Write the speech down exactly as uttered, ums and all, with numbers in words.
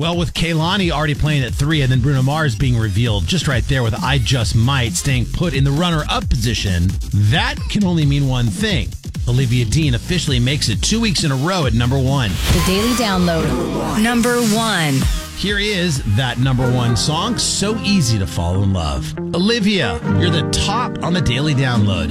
Well, with Kehlani already playing at three and then Bruno Mars being revealed just right there with I Just Might staying put in the runner-up position, that can only mean one thing. Olivia Dean officially makes it two weeks in a row at number one. The Daily Download. Number one. Here is that number one song, So Easy to Fall in Love. Olivia, you're the top on the Daily Download.